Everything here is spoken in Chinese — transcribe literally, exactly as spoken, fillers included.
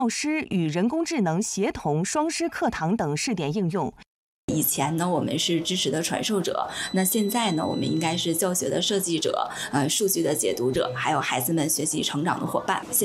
教师与人工智能协同双师课堂等试点应用。 以前呢，我们是知识的传授者，那现在呢，我们应该是教学的设计者，呃，数据的解读者，还有孩子们学习成长的伙伴。